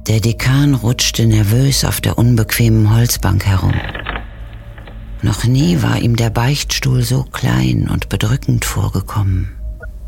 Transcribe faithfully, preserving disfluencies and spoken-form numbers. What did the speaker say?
Der Dekan rutschte nervös auf der unbequemen Holzbank herum. Noch nie war ihm der Beichtstuhl so klein und bedrückend vorgekommen.